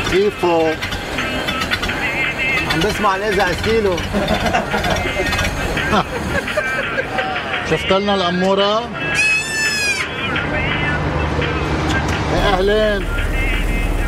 كيفو؟ عم بسمع نزع ستيلو. شفت لنا الأمورة؟ يا أهلين.